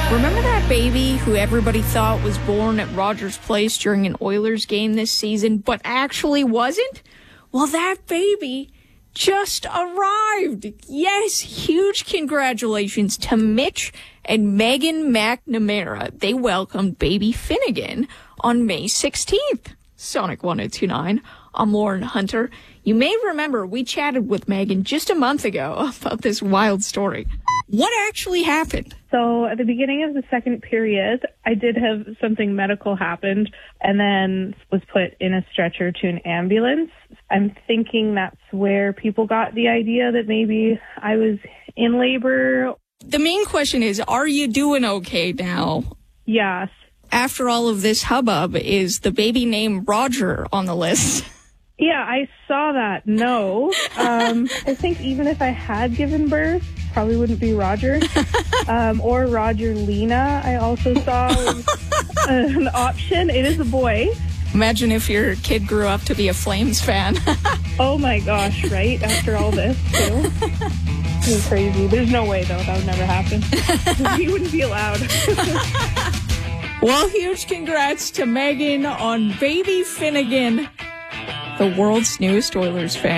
Remember that baby who everybody thought was born at Rogers Place during an Oilers game this season, but actually wasn't? Well, that baby just arrived. Yes, huge congratulations to Mitch and Megan McNamara. They welcomed baby Finnegan on May 16th. Sonic 1029. I'm Lauren Hunter. You may remember we chatted with Megan just a month ago about this wild story. What actually happened? So at the beginning of the second period, I did have something medical happen and then was put in a stretcher to an ambulance. I'm thinking that's where people got the idea that maybe I was in labor. The main question is, are you doing okay now? Yes. After all of this hubbub, is the baby name Roger on the list? Yeah, I saw that. No. I think even if I had given birth, probably wouldn't be Roger. Or Roger Lena, I also saw was an option. It is a boy. Imagine if your kid grew up to be a Flames fan. Oh my gosh, right? After all this, too. It's crazy. There's no way, though. That would never happen. He wouldn't be allowed. Well, huge congrats to Megan on baby Finnegan, the world's newest Oilers fan.